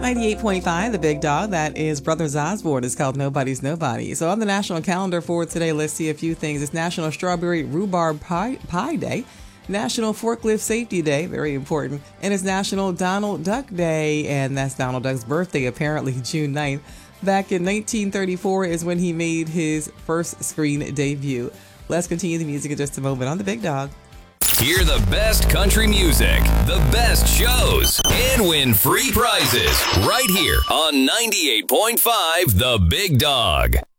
98.5, The Big Dog. That is Brothers Osborne. It's called Nobody's Nobody. So on the national calendar for today, let's see a few things. It's National Strawberry Rhubarb Pie Day, National Forklift Safety Day, very important, and it's National Donald Duck Day, and that's Donald Duck's birthday, apparently June 9th. Back in 1934 is when he made his first screen debut. Let's continue the music in just a moment on The Big Dog. Hear the best country music, the best shows, and win free prizes right here on 98.5 The Big Dog.